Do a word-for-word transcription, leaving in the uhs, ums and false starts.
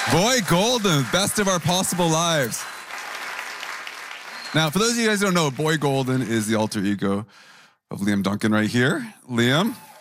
Boy Golden, best of our possible lives. Now, for those of you guys who don't know, Boy Golden is the alter ego of Liam Duncan right here. Liam,